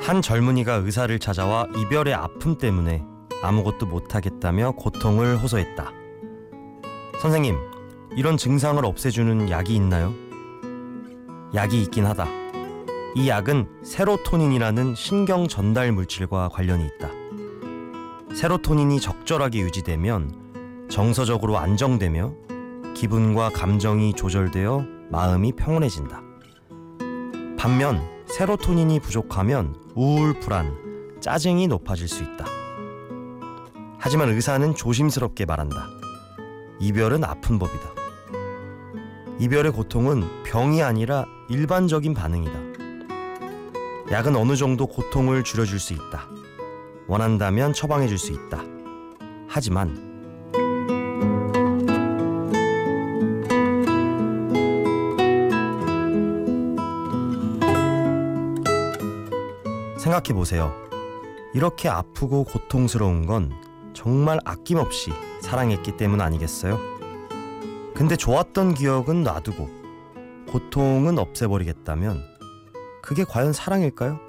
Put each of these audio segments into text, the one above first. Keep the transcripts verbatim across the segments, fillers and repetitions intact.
한 젊은이가 의사를 찾아와 이별의 아픔 때문에 아무것도 못하겠다며 고통을 호소했다. 선생님, 이런 증상을 없애주는 약이 있나요? 약이 있긴 하다. 이 약은 세로토닌이라는 신경 전달 물질과 관련이 있다. 세로토닌이 적절하게 유지되면 정서적으로 안정되며 기분과 감정이 조절되어 마음이 평온해진다. 반면 세로토닌이 부족하면 우울, 불안, 짜증이 높아질 수 있다. 하지만 의사는 조심스럽게 말한다. 이별은 아픈 법이다. 이별의 고통은 병이 아니라 일반적인 반응이다. 약은 어느 정도 고통을 줄여줄 수 있다. 원한다면 처방해줄 수 있다. 하지만 생각해보세요. 이렇게 아프고 고통스러운 건 정말 아낌없이 사랑했기 때문 아니겠어요? 근데 좋았던 기억은 놔두고 고통은 없애버리겠다면 그게 과연 사랑일까요?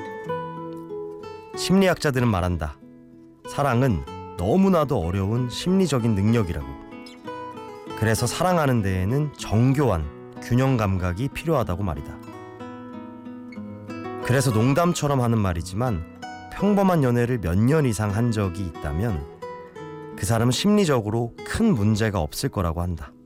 심리학자들은 말한다. 사랑은 너무나도 어려운 심리적인 능력이라고. 그래서 사랑하는 데에는 정교한 균형 감각이 필요하다고 말이다. 그래서 농담처럼 하는 말이지만 평범한 연애를 몇 년 이상 한 적이 있다면 그 사람은 심리적으로 큰 문제가 없을 거라고 한다.